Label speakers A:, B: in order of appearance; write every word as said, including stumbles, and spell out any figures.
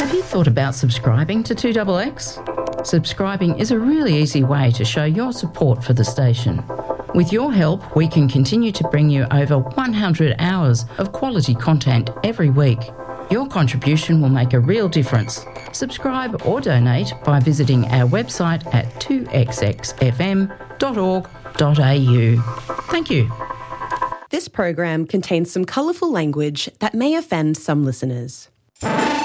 A: Have you thought about subscribing to two X X? Subscribing is a really easy way to show your support for the station. With your help, we can continue to bring you over one hundred hours of quality content every week. Your contribution will make a real difference. Subscribe or donate by visiting our website at two x x f m dot org dot a u. Thank you.
B: This program contains some colourful language that may offend some listeners.